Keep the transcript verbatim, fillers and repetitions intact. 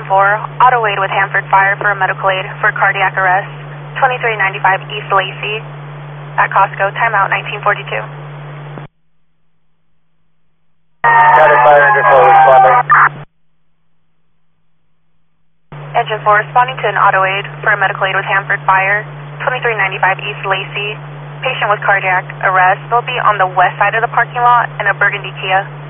Engine four, auto aid with Hanford Fire for a medical aid for cardiac arrest, twenty-three ninety-five East Lacey at Costco, timeout nineteen forty-two. Scattered Fire Engine four responding. Engine four responding to an auto aid for a medical aid with Hanford Fire, twenty-three ninety-five East Lacey. Patient with cardiac arrest. They'll be on the west side of the parking lot in a burgundy Kia.